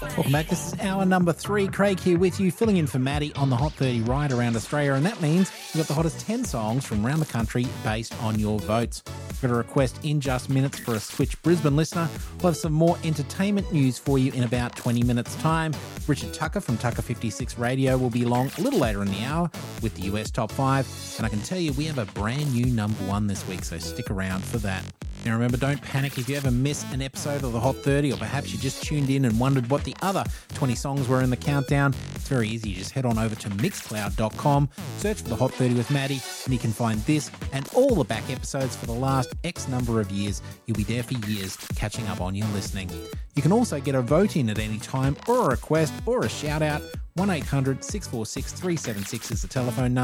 Welcome back. This is hour number 3. Craig here with you, filling in for Maddie on the Hot 30 ride around Australia, and that means we've got the hottest 10 songs from around the country based on your votes. We've got a request in just minutes for a Switch Brisbane listener. We'll have some more entertainment news for you in about 20 minutes' time. Richard Tucker from Tucker 56 Radio will be along a little later in the hour with the US Top 5, and I can tell you we have a brand new number 1 this week, so stick around for that. Now remember, don't panic if you ever miss an episode of the Hot 30, or perhaps you just tuned in and wondered what the other 20 songs were in the countdown. It's very easy. Just head on over to mixcloud.com, search for the Hot 30 with Maddie, and you can find this and all the back episodes for the last X number of years. You'll be there for years catching up on your listening. You can also get a vote in at any time, or a request, or a shout out. 1800 646 376 is the telephone number.